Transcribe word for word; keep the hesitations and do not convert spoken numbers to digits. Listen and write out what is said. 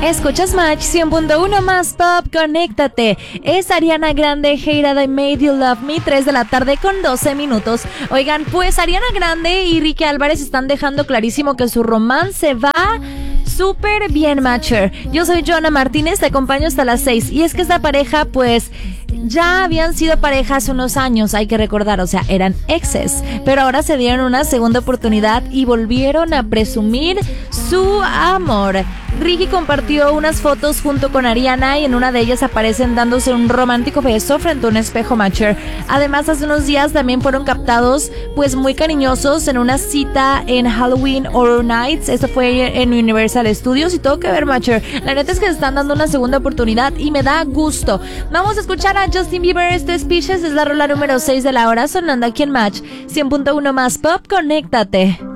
Escuchas Match cien punto uno más Pop, conéctate. Es Ariana Grande, Hate That I Made You Love Me, tres de la tarde con doce minutos. Oigan, pues Ariana Grande y Ricky Álvarez están dejando clarísimo que su romance va súper bien, Matcher. Yo soy Joana Martínez, te acompaño hasta las seis. Y es que esta pareja, pues, ya habían sido pareja hace unos años, hay que recordar, o sea, eran exes. Pero ahora se dieron una segunda oportunidad y volvieron a presumir su amor. Ricky compartió unas fotos junto con Ariana y en una de ellas aparecen dándose un romántico beso frente a un espejo, Matcher. Además, hace unos días también fueron captados pues muy cariñosos en una cita en Halloween Horror Nights. Esto fue en Universal Studios y todo que ver, Matcher. La neta es que se están dando una segunda oportunidad y me da gusto. Vamos a escuchar a Justin Bieber, este Speeches, es la rola número seis de la hora, sonando aquí en Match cien punto uno más Pop, conéctate.